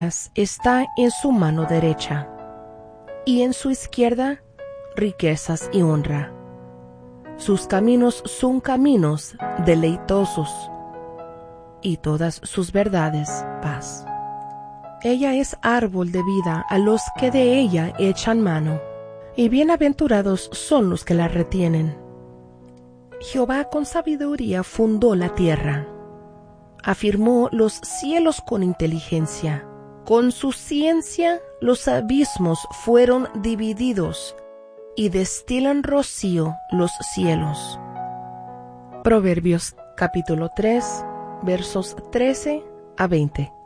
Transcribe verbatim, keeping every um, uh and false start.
está en su mano derecha, y en su izquierda riquezas y honra. Sus caminos son caminos deleitosos, y todas sus verdades paz. Ella es árbol de vida a los que de ella echan mano, y bienaventurados son los que la retienen. Jehová con sabiduría fundó la tierra, afirmó los cielos con inteligencia. Con su ciencia los abismos fueron divididos, y destilan rocío los cielos. Proverbios capítulo tres, versos trece a veinte.